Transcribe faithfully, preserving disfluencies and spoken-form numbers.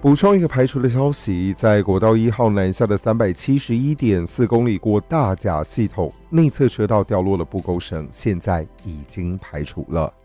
补充一个排除的消息，在国道一号南下的 三百七十一点四公里过大甲系统内侧车道掉落的布钩绳，现在已经排除了。